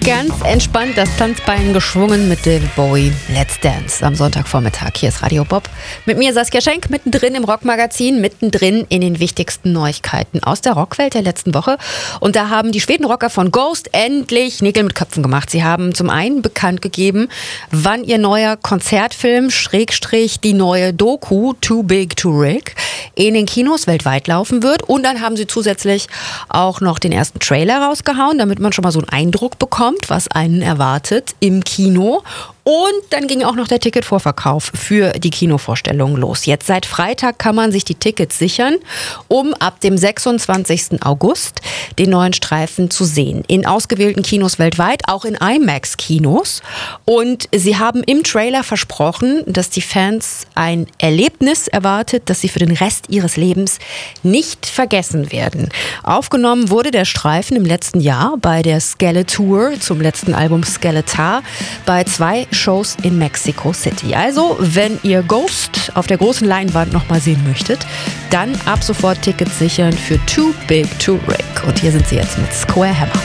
Ganz entspannt das Tanzbein geschwungen mit David Bowie. Let's Dance am Sonntagvormittag. Hier ist Radio Bob. Mit mir Saskia Schenk, mittendrin im Rockmagazin, mittendrin in den wichtigsten Neuigkeiten aus der Rockwelt der letzten Woche. Und da haben die Schwedenrocker von Ghost endlich Nägel mit Köpfen gemacht. Sie haben zum einen bekannt gegeben, wann ihr neuer Konzertfilm / die neue Doku Too Big to Rig in den Kinos weltweit laufen wird. Und dann haben sie zusätzlich auch noch den ersten Trailer rausgehauen, damit man schon mal so einen Eindruck bekommt, was einen erwartet im Kino. Und dann ging auch noch der Ticketvorverkauf für die Kinovorstellung los. Jetzt seit Freitag kann man sich die Tickets sichern, um ab dem 26. August den neuen Streifen zu sehen. In ausgewählten Kinos weltweit, auch in IMAX-Kinos. Und sie haben im Trailer versprochen, dass die Fans ein Erlebnis erwartet, das sie für den Rest ihres Lebens nicht vergessen werden. Aufgenommen wurde der Streifen im letzten Jahr bei der Skeletor zum letzten Album Skeletar bei 2 Shows in Mexico City. Also, wenn ihr Ghost auf der großen Leinwand nochmal sehen möchtet, dann ab sofort Tickets sichern für Too Big to Rig. Und hier sind sie jetzt mit Square Hammer.